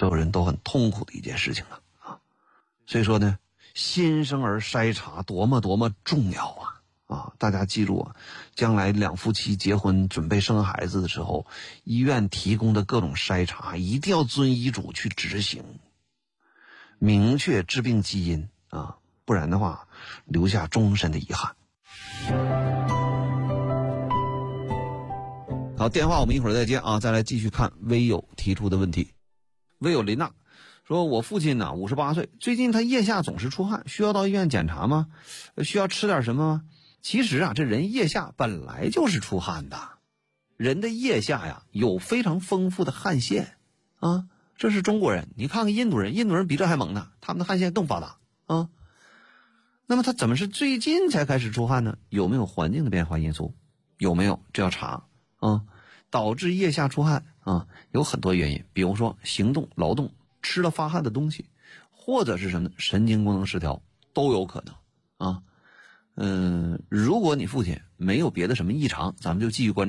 所有人都很痛苦的一件事情啊。所以说呢，新生儿筛查多么重要啊！大家记住啊，将来两夫妻结婚准备生孩子的时候，医院提供的各种筛查一定要遵医嘱去执行，明确致病基因啊，不然的话留下终身的遗憾。好，电话我们一会儿再接啊，再来继续看微友提出的问题。微友林娜说，我父亲呢58岁，最近他腋下总是出汗，需要到医院检查吗？需要吃点什么吗？其实啊，这人腋下本来就是出汗的，人的腋下呀有非常丰富的汗腺啊，这是中国人。你看看印度人，印度人比这还猛呢，他们的汗腺更发达啊。那么他怎么是最近才开始出汗呢？有没有环境的变化因素？有没有？这要查啊。导致腋下出汗啊，有很多原因，比如说行动、劳动、吃了发汗的东西，或者是什么呢？神经功能失调都有可能啊。如果你父亲没有别的什么异常，咱们就继续关注。